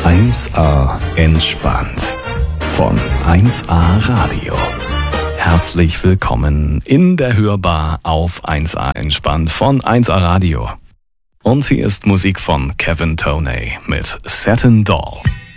1A entspannt von 1A Radio. Herzlich willkommen in der Hörbar auf 1A entspannt von 1A Radio. Und hier ist Musik von Kevin Toney mit Satin Doll.